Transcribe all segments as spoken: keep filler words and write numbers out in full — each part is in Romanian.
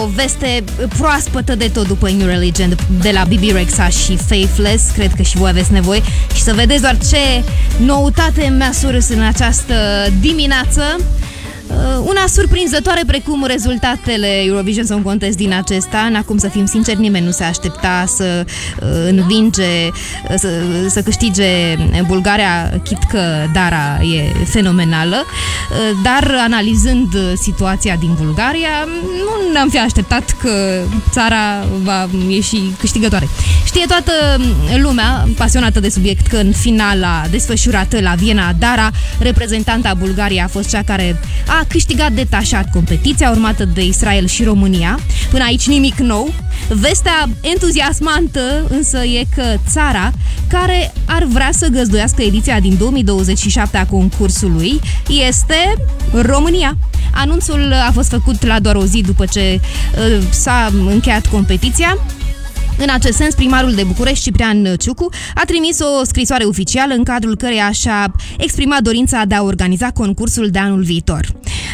o veste proaspătă de tot după New Religion de la B B Rexha și Faithless. Cred că și voi aveți nevoie și să vedeți doar ce noutate mi-a surâs în această dimineață. Una surprinzătoare precum rezultatele Eurovision Song Contest din acesta an. Acum, să fim sinceri, nimeni nu se aștepta să învinge, să, să câștige Bulgaria, chit că Dara e fenomenală. Dar analizând situația din Bulgaria, nu ne-am fi așteptat că țara va ieși câștigătoare. Știe toată lumea pasionată de subiect că în finala desfășurată la Viena, Dara, reprezentanta Bulgariei, a fost cea care a câștigat detașat competiția, urmată de Israel și România. Până aici nimic nou. Vestea entuziasmantă însă e că țara care ar vrea să găzduiască ediția din două mii douăzeci și șapte a concursului este România. Anunțul a fost făcut la doar o zi după ce uh, s-a încheiat competiția. În acest sens, primarul de București, Ciprian Ciucu, a trimis o scrisoare oficială în cadrul căreia și-a exprimat dorința de a organiza concursul de anul viitor.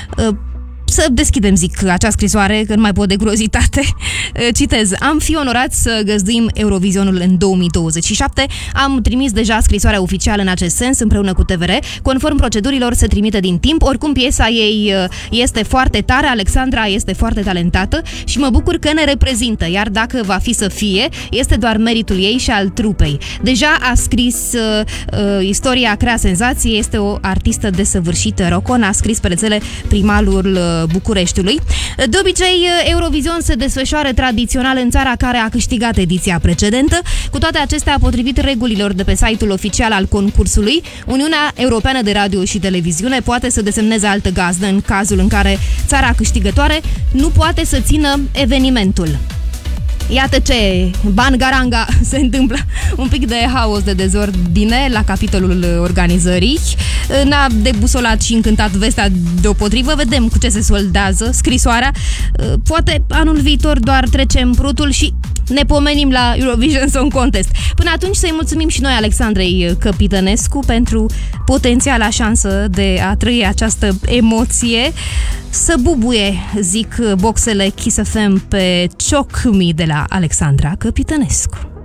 Să deschidem, zic, acea scrisoare, că nu mai pot de grozitate. Citez: am fi onorați să găzduim Eurovisionul în două mii douăzeci și șapte. Am trimis deja scrisoarea oficială în acest sens împreună cu T V R. Conform procedurilor se trimite din timp. Oricum, piesa ei este foarte tare, Alexandra este foarte talentată și mă bucur că ne reprezintă, iar dacă va fi să fie, este doar meritul ei și al trupei. Deja a scris uh, uh, istoria, crea senzație, este o artistă desăvârșită. Rocon a scris pe rețele primarul uh, Bucureștiului. De obicei, Eurovision se desfășoară tradițional în țara care a câștigat ediția precedentă. Cu toate acestea, potrivit regulilor de pe site-ul oficial al concursului, Uniunea Europeană de Radio și Televiziune poate să desemneze altă gazdă în cazul în care țara câștigătoare nu poate să țină evenimentul. Iată ce bangaranga se întâmplă. Un pic de haos, de dezordine la capitolul organizării. N-a debusolat și încântat vestea deopotrivă. Vedem cu ce se soldează scrisoarea. Poate anul viitor doar trecem prutul și ne pomenim la Eurovision Song Contest. Până atunci să-i mulțumim și noi Alexandrei Căpitănescu pentru potențiala șansă de a trăi această emoție. Să bubuie, zic, boxele Kiss F M pe Choc Me de la Alexandra Căpitănescu.